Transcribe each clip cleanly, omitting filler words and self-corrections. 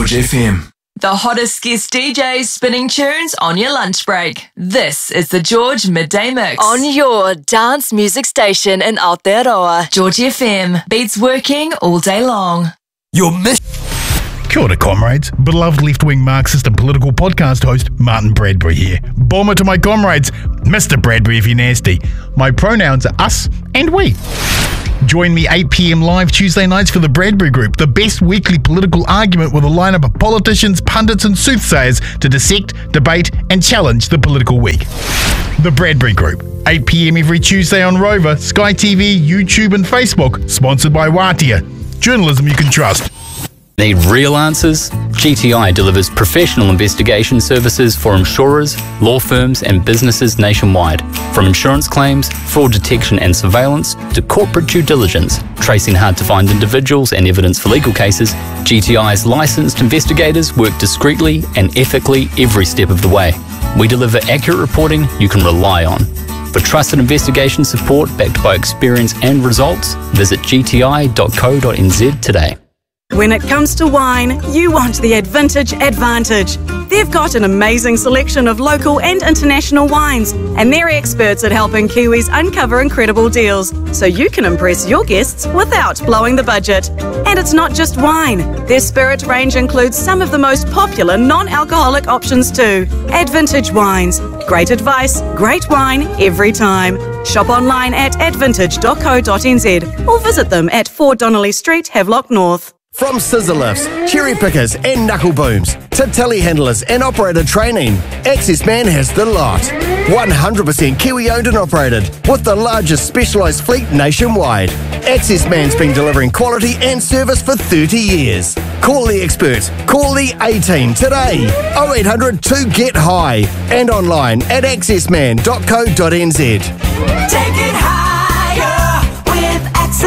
George FM. The hottest guest DJs spinning tunes on your lunch break. This is the George Midday Mix. On your dance music station in Aotearoa. George FM. Beats working all day long. Your mission. Kia ora, comrades. Beloved left-wing Marxist and political podcast host Martin Bradbury here. Bomber to my comrades, Mr. Bradbury if you're nasty. My pronouns are us and we. Join me 8 p.m. live Tuesday nights for the Bradbury Group, the best weekly political argument with a lineup of politicians, pundits and soothsayers to dissect, debate and challenge the political week. The Bradbury Group, 8 p.m. every Tuesday on Rover, Sky TV, YouTube and Facebook, sponsored by Watia. Journalism you can trust. Need real answers? GTI delivers professional investigation services for insurers, law firms and businesses nationwide. From insurance claims, fraud detection and surveillance, to corporate due diligence, tracing hard-to-find individuals and evidence for legal cases, GTI's licensed investigators work discreetly and ethically every step of the way. We deliver accurate reporting you can rely on. For trusted investigation support backed by experience and results, visit gti.co.nz today. When it comes to wine, you want the Advintage advantage. They've got an amazing selection of local and international wines, and they're experts at helping Kiwis uncover incredible deals, so you can impress your guests without blowing the budget. And it's not just wine. Their spirit range includes some of the most popular non-alcoholic options too. Advintage Wines. Great advice, great wine every time. Shop online at advintage.co.nz or visit them at 4 Donnelly Street, Havelock North. From scissor lifts, cherry pickers and knuckle booms to telehandlers and operator training, Access Man has the lot. 100% Kiwi owned and operated with the largest specialised fleet nationwide. Access Man's been delivering quality and service for 30 years. Call the expert. Call the A-Team today. 0800 2GET-HIGH and online at accessman.co.nz. Take it higher with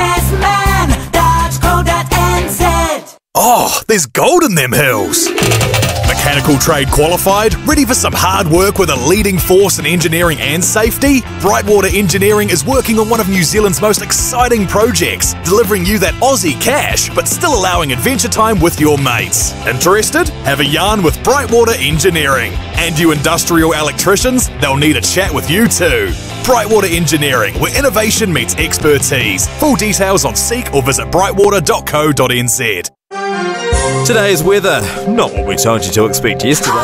accessman.co.nz. Oh, there's gold in them hills. Mechanical trade qualified, ready for some hard work with a leading force in engineering and safety? Brightwater Engineering is working on one of New Zealand's most exciting projects, delivering you that Aussie cash, but still allowing adventure time with your mates. Interested? Have a yarn with Brightwater Engineering. And you industrial electricians, they'll need a chat with you too. Brightwater Engineering, where innovation meets expertise. Full details on Seek or visit brightwater.co.nz. Today's weather, not what we told you to expect yesterday.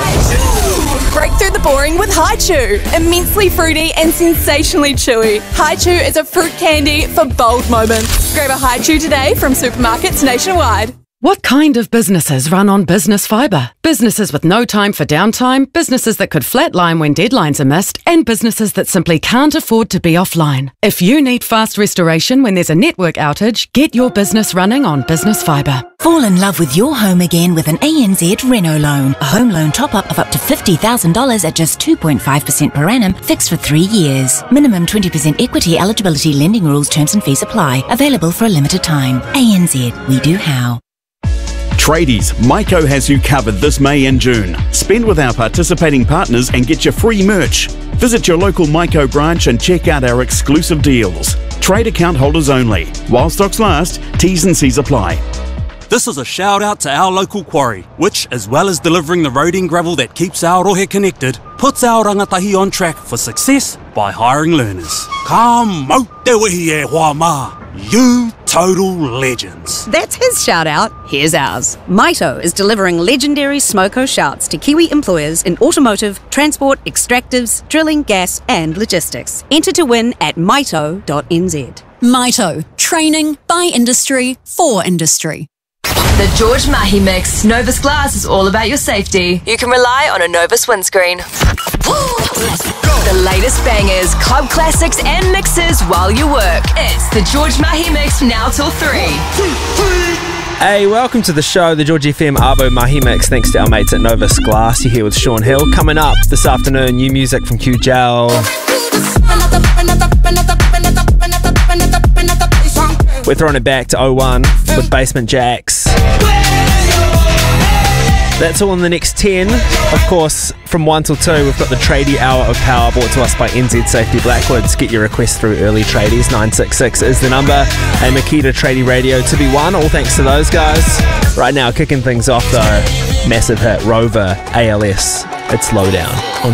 Break through the boring with Haichu. Immensely fruity and sensationally chewy. Haichu is a fruit candy for bold moments. Grab a Haichu today from supermarkets nationwide. What kind of businesses run on business fibre? Businesses with no time for downtime, businesses that could flatline when deadlines are missed, and businesses that simply can't afford to be offline. If you need fast restoration when there's a network outage, get your business running on business fibre. Fall in love with your home again with an ANZ Reno loan. A home loan top-up of up to $50,000 at just 2.5% per annum, fixed for 3 years. Minimum 20% equity eligibility, lending rules, terms and fees apply. Available for a limited time. ANZ, we do how. Tradies, Maiko has you covered this May and June. Spend with our participating partners and get your free merch. Visit your local Maiko branch and check out our exclusive deals. Trade account holders only. While stocks last, T's and C's apply. This is a shout out to our local quarry, which, as well as delivering the road and gravel that keeps our rohe connected, puts our rangatahi on track for success by hiring learners. Ka mau te wihi e hoa ma. You total legends. That's his shout out. Here's ours. Maito is delivering legendary Smoko shouts to Kiwi employers in automotive, transport, extractives, drilling, gas and logistics. Enter to win at maito.nz. Maito. Training by industry for industry. The George Mahi Mix. Novus Glass is all about your safety. You can rely on a Novus windscreen. The latest bangers, club classics and mixes while you work. It's the George Mahi Mix now till 3. Hey, welcome to the show, the George FM Arvo Mahi Mix. Thanks to our mates at Novus Glass. You're here with Sean Hill. Coming up this afternoon, new music from Q-Gel. We're throwing it back to 01 with Basement Jaxx. That's all in the next 10. Of course, from 1 till 2, we've got the Tradie Hour of Power brought to us by NZ Safety Blackwoods. Get your requests through early tradies. 966 is the number. A Makita Tradie Radio to be won. All thanks to those guys. Right now, kicking things off though, massive hit, Rover, ALS. It's Low Down on